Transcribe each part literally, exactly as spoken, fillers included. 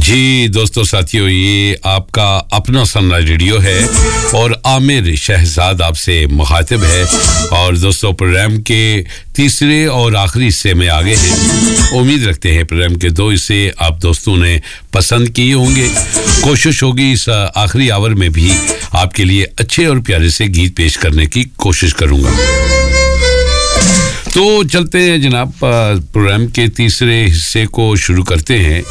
जी दोस्तों साथियों, ये आपका अपना सनराइज रेडियो है और आमिर शहजाद आपसे मुखातिब है। और दोस्तों प्रोग्राम के तीसरे और आखिरी हिस्से में आगे हैं। उम्मीद रखते हैं प्रोग्राम के दो हिस्से आप दोस्तों ने पसंद किए होंगे। कोशिश होगी इस आखिरी आवर में भी आपके लिए अच्छे और प्यारे से गीत पेश करने की कोशिश करूंगा। तो चलते हैं जनाब, प्रोग्राम के तीसरे हिस्से को शुरू करते हैं,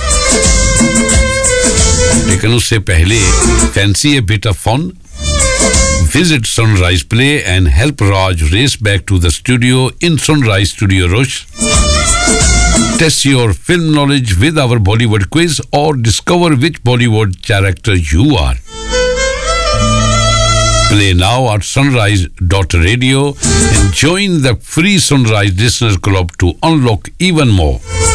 लेकिन उससे पहले fancy A bit of fun, visit Sunrise Play and help Raj race back to the studio in Sunrise Studio Rush. Test your film knowledge with our Bollywood quiz or discover which Bollywood character you are. Play now at sunrise dot radio and join the free Sunrise Listener Club to unlock even more.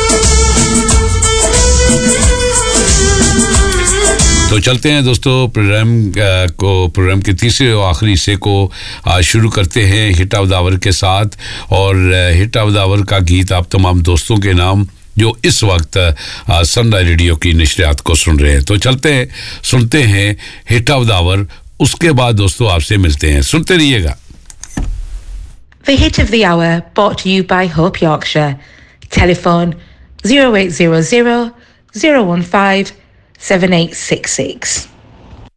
तो चलते हैं दोस्तों, programme को programme के तीसरे और आखिरी हिस्से को शुरू करते हैं हिट ऑफ द आवर के साथ। और हिट ऑफ द आवर का गीत आप तमाम दोस्तों के नाम जो इस वक्त सनराइज रेडियो की नशरियात को सुन रहे हैं। तो चलते हैं, सुनते हैं हिट ऑफ द आवर। उसके बाद दोस्तों आपसे मिलते हैं, सुनते रहिएगा। The hit of the hour brought to you by Hope Yorkshire. Telephone zero eight zero zero zero one five seven eight six six.